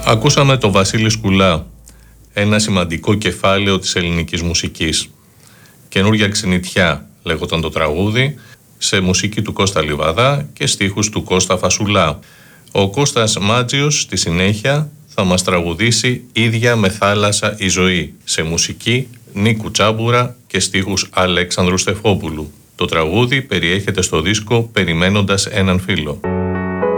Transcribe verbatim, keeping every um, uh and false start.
Ακούσαμε το Βασίλη Σκουλά, ένα σημαντικό κεφάλαιο της ελληνικής μουσικής. Καινούρια ξενιτιά λέγονταν το τραγούδι, σε μουσική του Κώστα Λιβαδά και στίχους του Κώστα Φασουλά. Ο Κώστας Μάτζιος στη συνέχεια θα μας τραγουδήσει «Ίδια με θάλασσα η ζωή», σε μουσική Νίκου Τσάμπουρα και στίχους Αλέξανδρου Στεφόπουλου. Το τραγούδι περιέχεται στο δίσκο «Περιμένοντας έναν φίλο».